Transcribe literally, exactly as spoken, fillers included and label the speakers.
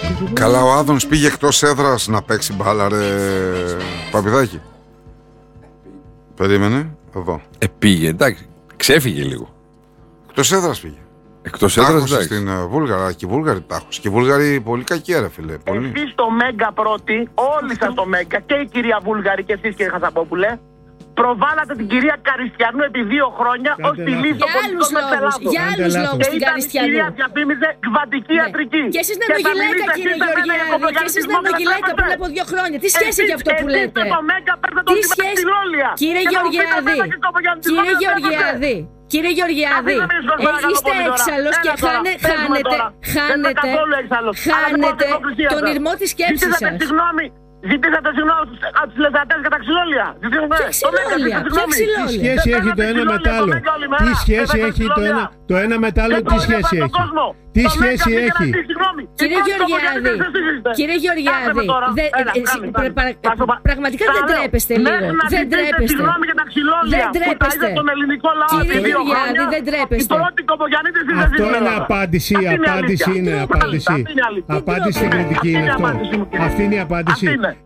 Speaker 1: Καλά, ο Άδωνης πήγε εκτός έδρας να παίξει μπάλα, ρε Παπηδάκη. Περίμενε, εδώ.
Speaker 2: Ε, πήγε, εντάξει, ξέφυγε λίγο.
Speaker 1: Εκτός έδρας πήγε.
Speaker 2: Εκτός έδρας, εντάξει.
Speaker 1: Στην uh, Βούλγαρα, και οι Βούλγαροι τάχος. Και οι Βούλγαροι πολύ κακοί, ρε φίλε. Πολύ.
Speaker 3: Εσείς στο Μέγκα πρώτοι, όλοι σας στο Μέγκα, και η κυρία Βούλγαρη και εσείς κύριε Χασαπόπουλε, προβάλατε την κυρία Καριστιανού επί δύο χρόνια ως τη λύση των πολιτικών μεσελάτων.
Speaker 4: Για άλλους λόγους την Καριστιανού.
Speaker 3: Και η κυρία διαφήμιζε κβαντική ιατρική.
Speaker 4: Και εσείς νανογιλέκα, κύριε Γεωργιάδη. Και εσείς νανογιλέκα πριν από δύο χρόνια. Τι σχέση έχει αυτό που λέτε? Τι σχέση? Κύριε Γεωργιάδη. Κύριε Γεωργιάδη. Κύριε Γεωργιάδη, είστε έξαλλος και χάνετε, χάνετε, χάνετε, χάνετε τον ηρμό της σκέψης σας.
Speaker 3: Ζητήσατε συγγνώμη από τους λεζατές για τα ξυλόλια.
Speaker 4: Ποια ξυλόλια, ποια ξυλόλια.
Speaker 5: Τι σχέση έχει το ένα με το άλλο? Τι σχέση έχει το ένα, το ένα με το άλλο, τι σχέση έχει? Τι σχέση έχει?
Speaker 4: Κύριε Γεωργιάδη, κύριε Γεωργιάδη, πραγματικά δεν τρέπεστε λίγο. Δεν τρέπεστε. Δεν τρέπεστε. Κύριε Γεωργιάδη, δεν τρέπεστε.
Speaker 5: Αυτό είναι απάντηση, η απάντηση είναι απάντηση. Απάντηση στην κριτική είναι αυτό. Αυτή είναι η απάντηση.